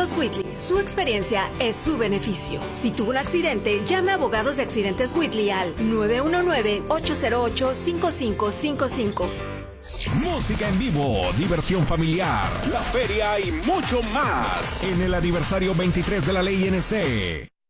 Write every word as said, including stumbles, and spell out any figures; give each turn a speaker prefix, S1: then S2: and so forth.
S1: Accidentes Whitley. Su experiencia es su beneficio. Si tuvo un accidente, llame a Abogados de Accidentes Whitley al nueve uno nueve, ocho cero ocho, cinco cinco cinco cinco.
S2: Música en vivo, diversión familiar, la feria y mucho más en el aniversario veintitrés de la Ley N C.